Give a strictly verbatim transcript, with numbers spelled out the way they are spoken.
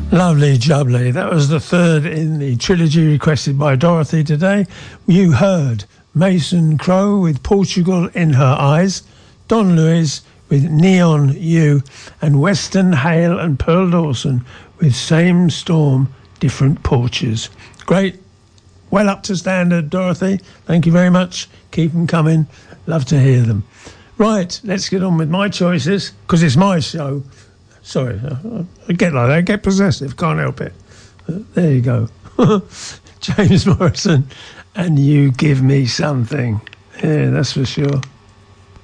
Lovely jubbly. That was the third in the trilogy requested by Dorothy today. You heard Mason Crowe with Portugal in Her Eyes, Don Lewis with Neon You, and Weston Hale and Pearl Dawson with Same Storm, Different Porches. Great. Well up to standard, Dorothy. Thank you very much. Keep them coming. Love to hear them. Right, let's get on with my choices, because it's my show. Sorry, I get like that, I get possessive, can't help it. There you go. James Morrison, and You Give Me Something. Yeah, that's for sure.